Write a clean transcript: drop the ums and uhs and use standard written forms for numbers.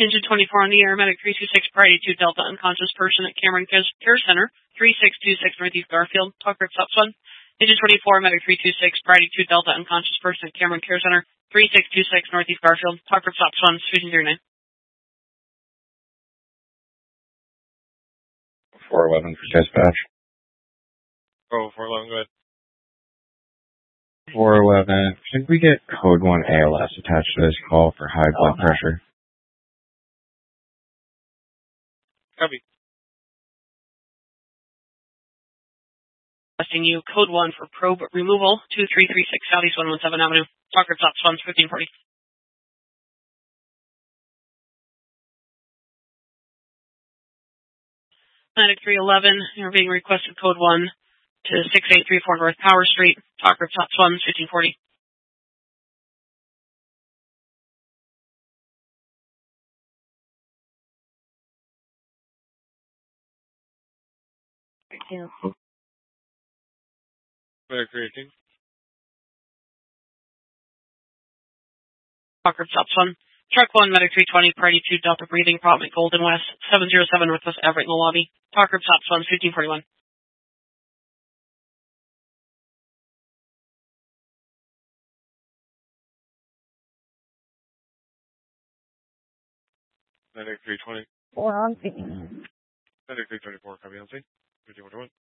Engine 24 on the air, medic 326, priority 2 Delta, unconscious person at Cameron Care Center, 3626 Northeast Garfield, talk group stops 1. Engine 24, medic 326, priority 2 Delta, unconscious person at Cameron Care Center, 3626 Northeast Garfield, talk group stops 1, speaking 09. 411 for dispatch. Oh, 411, go ahead. 411, should we get code 1 ALS attached to this call for high blood pressure? Copy. Requesting you code 1 for probe removal, 2336 Southeast 117 Avenue, talk group stops 1, 1540. Medic 311, you're being requested code 1 to 6834 North Power Street, talk group stops 1, 1540. Yeah. Medic 318. Talk group stops 1. Truck 1, medic 320, priority 2 Delta, breathing problem at Golden West, 707 Northwest Everett in the lobby. Talk group stops 1, 1541. Medic 320. Well, Medic 324, copy on scene. 1541.